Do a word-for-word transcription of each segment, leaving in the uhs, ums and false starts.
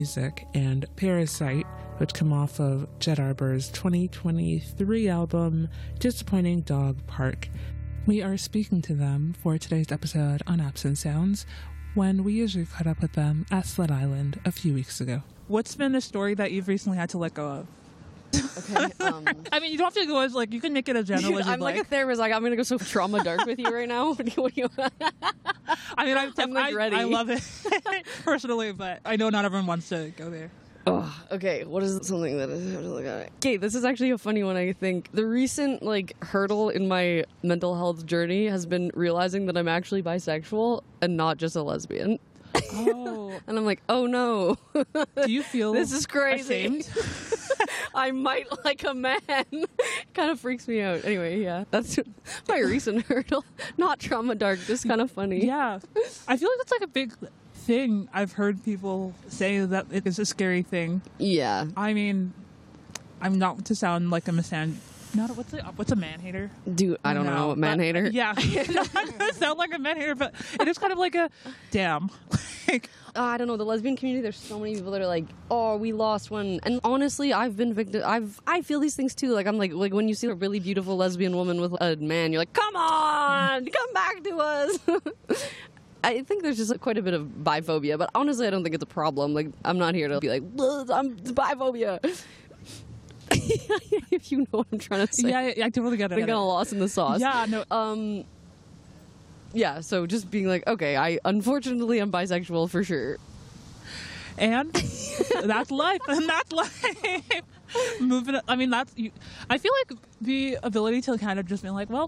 Music and Parasite, which come off of Jet Arbor's twenty twenty-three album, Disappointing Dog Park. We are speaking to them for today's episode on Absent Sounds, when we usually caught up with them at Sled Island a few weeks ago. What's been a story that you've recently had to let go of? Okay. Um, I mean, you don't have to go as, like, you can make it as general as you'd I'm like. like a therapist. Like, I'm going to go so trauma dark with you right now. What do you, what do you I mean, I'm, I'm, like, I, ready. I love it personally, but I know not everyone wants to go there. Oh, okay. What is something that I have to look at? Okay, this is actually a funny one, I think. The recent, like, hurdle in my mental health journey has been realizing that I'm actually bisexual and not just a lesbian. Oh. And I'm like, oh no. Do you feel this is crazy? ashamed? I might like a man. Kind of freaks me out. Anyway, yeah, that's my recent hurdle. Not trauma dark, just kind of funny. Yeah. I feel like that's like a big thing. I've heard people say that it is a scary thing. Yeah. I mean, I'm not to sound like a misan. Not a, what's a what's a man hater? Dude, I don't no, know. Man but, hater? Yeah. I'm not gonna sound like a man hater, but it is kind of like a damn. like, Uh, I don't know, the lesbian community, there's so many people that are like, oh, we lost one. And honestly, I've been victim. I've I feel these things too. Like, I'm like, like when you see a really beautiful lesbian woman with a man, you're like, come on, come back to us. I think there's just like, quite a bit of biphobia, but honestly, I don't think it's a problem. Like, I'm not here to be like, I'm biphobia. If you know what I'm trying to say. yeah, I totally get it. I'm kind of lost in the sauce. Yeah, no. Um. Yeah, so just being like, okay, I unfortunately am bisexual for sure. And that's life. And that's life. Moving. I mean, that's. You, I feel like the ability to kind of just be like, well,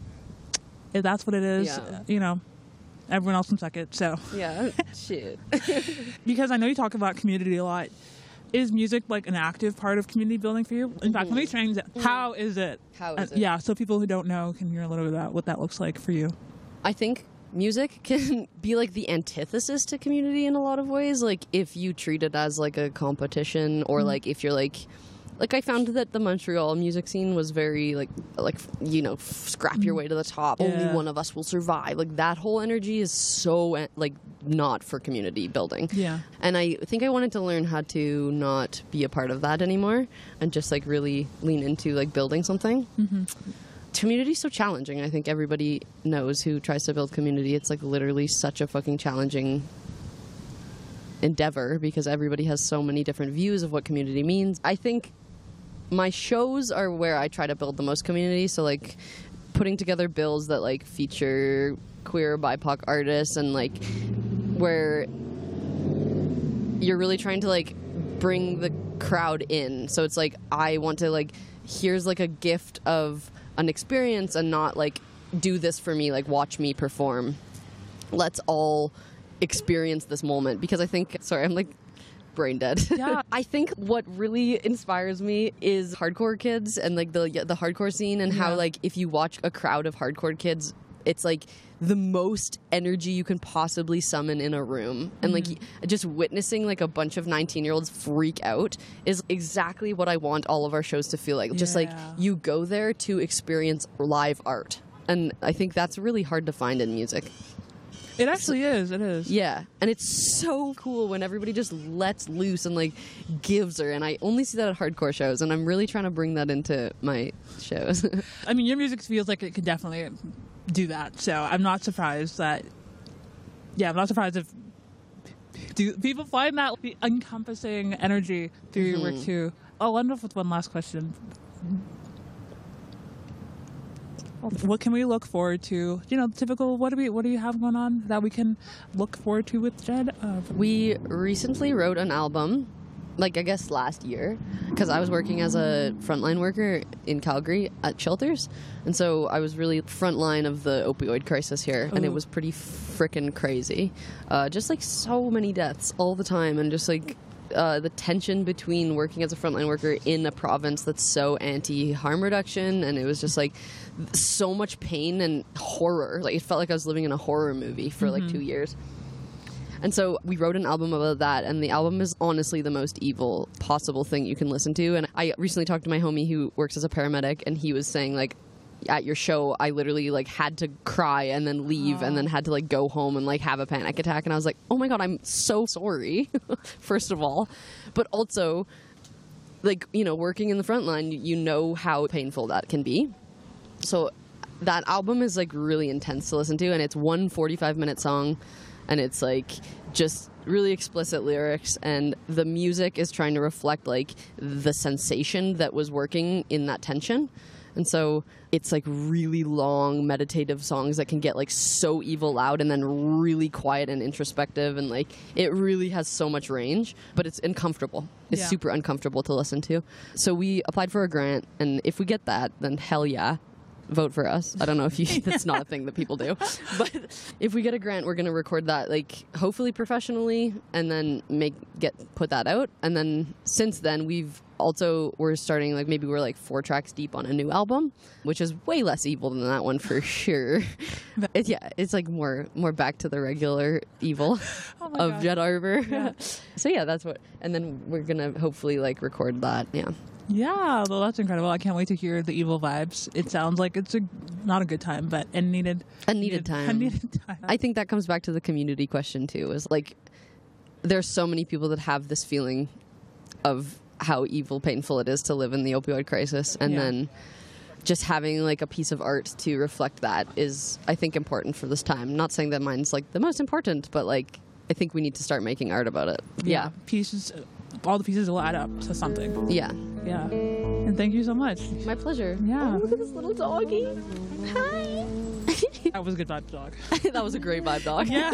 if that's what it is, Yeah. you know, everyone else can suck it. So. Yeah, shit. Because I know you talk about community a lot. Is music like an active part of community building for you? In fact, let me change it. How is it? How Uh, is it? yeah, so people who don't know can hear a little bit about what that looks like for you. I think music can be like the antithesis to community in a lot of ways. Like if you treat it as like a competition, or like if you're like, like I found that the Montreal music scene was very like, like you know, scrap your way to the top. Only Yeah. one of us will survive. Like that whole energy is so like not for community building. Yeah. And I think I wanted to learn how to not be a part of that anymore, and just like really lean into like building something. Mm-hmm. Community is so challenging. I think everybody knows who tries to build community. It's like literally such a fucking challenging endeavor because everybody has so many different views of what community means. I think my shows are where I try to build the most community. So like putting together bills that like feature queer, B I P O C artists, and like where you're really trying to like bring the crowd in. So it's like I want to like here's like a gift of an experience, and not like do this for me, like watch me perform. Let's all experience this moment, because I think sorry I'm like brain dead. Yeah. I think what really inspires me is hardcore kids and like the the hardcore scene, and how Yeah. like if you watch a crowd of hardcore kids, it's like the most energy you can possibly summon in a room. And like just witnessing like a bunch of nineteen year olds freak out is exactly what I want all of our shows to feel like. Just like Yeah. you go there to experience live art. And I think that's really hard to find in music. It actually is. It is. Yeah. And it's so cool when everybody just lets loose and like gives her. And I only see that at hardcore shows, and I'm really trying to bring that into my shows. I mean, your music feels like it could definitely do that. So I'm not surprised that. Yeah, I'm not surprised if do people find that the encompassing energy through your work too. I'll end off with one last question. What can we look forward to? You know, typical. What do we? What do you have going on that we can look forward to with Jed? Uh, We recently wrote an album, like I guess last year, because I was working as a frontline worker in Calgary at shelters, and so I was really frontline of the opioid crisis here, and it Ooh. was pretty frickin' crazy. Uh, just like so many deaths all the time, and just like uh, the tension between working as a frontline worker in a province that's so anti-harm reduction, and it was just like so much pain and horror. Like it felt like I was living in a horror movie for like two years. And so we wrote an album about that, and the album is honestly the most evil possible thing you can listen to. And I recently talked to my homie who works as a paramedic, and he was saying like at your show, I literally like had to cry and then leave, oh. and then had to like go home and like have a panic attack. And I was like, oh my God, I'm so sorry, first of all. But also, like, you know, working in the front line, you know how painful that can be. So that album is like really intense to listen to, and it's one forty-five minute song, and it's like just really explicit lyrics, and the music is trying to reflect like the sensation that was working in that tension. And so it's like really long meditative songs that can get like so evil loud and then really quiet and introspective, and like it really has so much range, but it's uncomfortable. It's yeah. super uncomfortable to listen to. So we applied for a grant, and if we get that, then hell yeah, vote for us. I don't know if you that's not a thing that people do, but if we get a grant, we're going to record that like hopefully professionally, and then make get put that out. And then since then we've also we're starting like maybe we're like four tracks deep on a new album, which is way less evil than that one for sure. It's yeah, it's like more more back to the regular evil oh of God. Jet Arbor. Yeah. So yeah, that's what. And then we're gonna hopefully like record that. Yeah. Yeah, well, that's incredible. I can't wait to hear the evil vibes. It sounds like it's a not a good time, but a needed a needed, needed time. A needed time. I think that comes back to the community question too. Is like there's so many people that have this feeling of how evil, painful it is to live in the opioid crisis, and yeah. then just having like a piece of art to reflect that is, I think, important for this time. Not saying that mine's like the most important, but like I think we need to start making art about it. Yeah, yeah. pieces. All the pieces will add up to something. Yeah. Yeah. And thank you so much. My pleasure. Yeah. Oh, look at this little doggy. Hi. That was a good vibe dog. That was a great vibe dog. Yeah.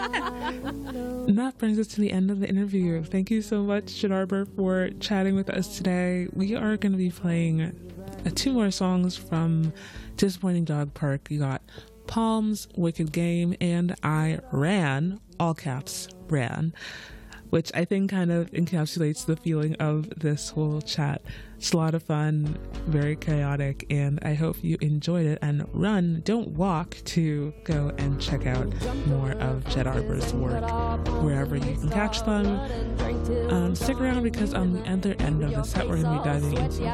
And that brings us to the end of the interview. Thank you so much, Jet Arbor, for chatting with us today. We are going to be playing uh, two more songs from Disappointing Dog Park. You got Palms, Wicked Game, and I Ran, all caps, ran, which I think kind of encapsulates the feeling of this whole chat. It's a lot of fun, very chaotic, and I hope you enjoyed it. And run, don't walk, to go and check out more of Jet Arbor's work wherever you can catch them. Um, stick around, because on the other end of the set, we're going to be diving into